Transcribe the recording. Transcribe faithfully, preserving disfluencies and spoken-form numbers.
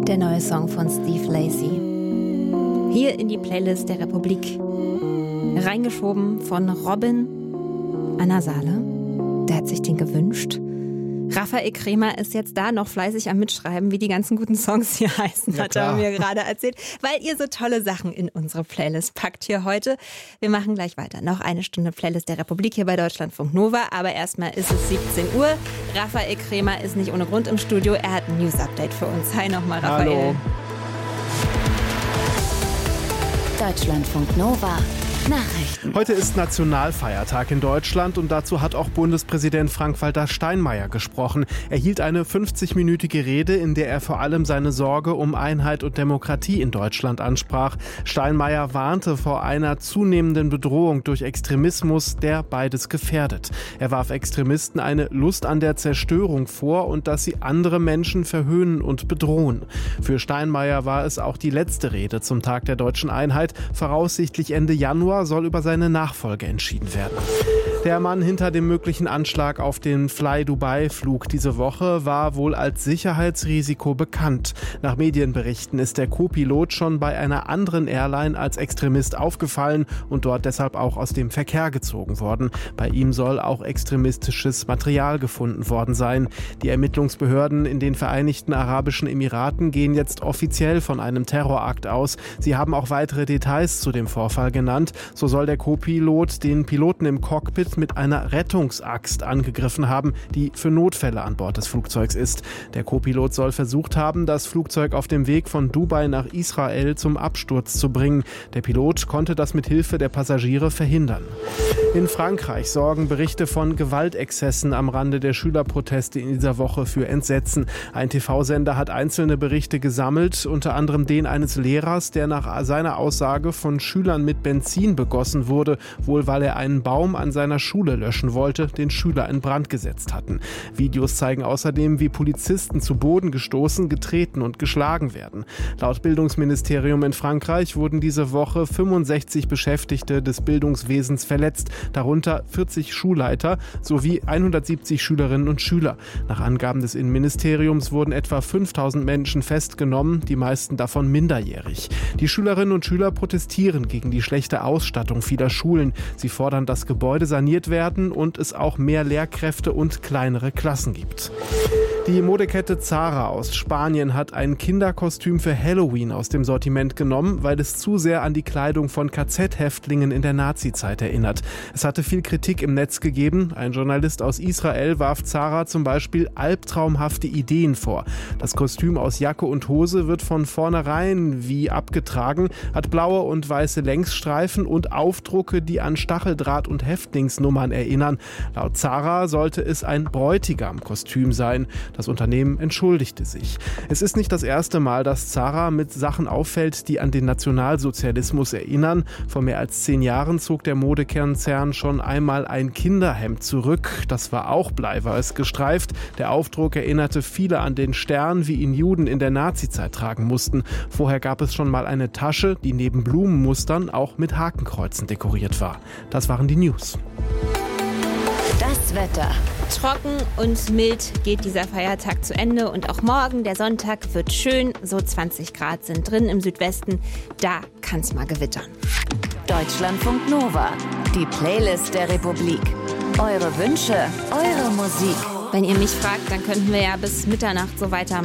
der neue Song von Steve Lacy. Hier in die Playlist der Republik. Reingeschoben von Robin Anasale. Der hat sich den gewünscht. Raphael Kremer ist jetzt da noch fleißig am Mitschreiben, wie die ganzen guten Songs hier heißen, ja, hat er mir gerade erzählt, weil ihr so tolle Sachen in unsere Playlist packt hier heute. Wir machen gleich weiter. Noch eine Stunde Playlist der Republik hier bei Deutschlandfunk Nova, aber erstmal ist es siebzehn Uhr. Raphael Kremer ist nicht ohne Grund im Studio, er hat ein News-Update für uns. Hi nochmal, Raphael. Hallo. Deutschlandfunk Nova. Nachrichten. Heute ist Nationalfeiertag in Deutschland und dazu hat auch Bundespräsident Frank-Walter Steinmeier gesprochen. Er hielt eine fünfzigminütige Rede, in der er vor allem seine Sorge um Einheit und Demokratie in Deutschland ansprach. Steinmeier warnte vor einer zunehmenden Bedrohung durch Extremismus, der beides gefährdet. Er warf Extremisten eine Lust an der Zerstörung vor und dass sie andere Menschen verhöhnen und bedrohen. Für Steinmeier war es auch die letzte Rede zum Tag der deutschen Einheit. Voraussichtlich Ende Januar soll über seine Nachfolge entschieden werden. Der Mann hinter dem möglichen Anschlag auf den Fly-Dubai-Flug diese Woche war wohl als Sicherheitsrisiko bekannt. Nach Medienberichten ist der Co-Pilot schon bei einer anderen Airline als Extremist aufgefallen und dort deshalb auch aus dem Verkehr gezogen worden. Bei ihm soll auch extremistisches Material gefunden worden sein. Die Ermittlungsbehörden in den Vereinigten Arabischen Emiraten gehen jetzt offiziell von einem Terrorakt aus. Sie haben auch weitere Details zu dem Vorfall genannt. So soll der Co-Pilot den Piloten im Cockpit mit einer Rettungsaxt angegriffen haben, die für Notfälle an Bord des Flugzeugs ist. Der Co-Pilot soll versucht haben, das Flugzeug auf dem Weg von Dubai nach Israel zum Absturz zu bringen. Der Pilot konnte das mit Hilfe der Passagiere verhindern. In Frankreich sorgen Berichte von Gewaltexzessen am Rande der Schülerproteste in dieser Woche für Entsetzen. Ein T V-Sender hat einzelne Berichte gesammelt, unter anderem den eines Lehrers, der nach seiner Aussage von Schülern mit Benzin begossen wurde, wohl weil er einen Baum an seiner Schule löschen wollte, den Schüler in Brand gesetzt hatten. Videos zeigen außerdem, wie Polizisten zu Boden gestoßen, getreten und geschlagen werden. Laut Bildungsministerium in Frankreich wurden diese Woche fünfundsechzig Beschäftigte des Bildungswesens verletzt, darunter vierzig Schulleiter sowie hundertsiebzig Schülerinnen und Schüler. Nach Angaben des Innenministeriums wurden etwa fünftausend Menschen festgenommen, die meisten davon minderjährig. Die Schülerinnen und Schüler protestieren gegen die schlechte Ausstattung vieler Schulen. Sie fordern, dass Gebäude saniert werden und es auch mehr Lehrkräfte und kleinere Klassen gibt. Die Modekette Zara aus Spanien hat ein Kinderkostüm für Halloween aus dem Sortiment genommen, weil es zu sehr an die Kleidung von K Z-Häftlingen in der Nazizeit erinnert. Es hatte viel Kritik im Netz gegeben. Ein Journalist aus Israel warf Zara zum Beispiel albtraumhafte Ideen vor. Das Kostüm aus Jacke und Hose wird von vornherein wie abgetragen, hat blaue und weiße Längsstreifen und Aufdrucke, die an Stacheldraht- und Häftlingsnummern erinnern. Laut Zara sollte es ein Bräutigam-Kostüm sein. Das Unternehmen entschuldigte sich. Es ist nicht das erste Mal, dass Zara mit Sachen auffällt, die an den Nationalsozialismus erinnern. Vor mehr als zehn Jahren zog der Modekonzern schon einmal ein Kinderhemd zurück. Das war auch bleiweiß gestreift. Der Aufdruck erinnerte viele an den Stern, wie ihn Juden in der Nazizeit tragen mussten. Vorher gab es schon mal eine Tasche, die neben Blumenmustern auch mit Hakenkreuzen dekoriert war. Das waren die News. Das Wetter. Trocken und mild geht dieser Feiertag zu Ende und auch morgen, der Sonntag, wird schön. So zwanzig Grad sind drin im Südwesten. Da kann es mal gewittern. Deutschlandfunk Nova. Die Playlist der Republik. Eure Wünsche, eure Musik. Wenn ihr mich fragt, dann könnten wir ja bis Mitternacht so weitermachen.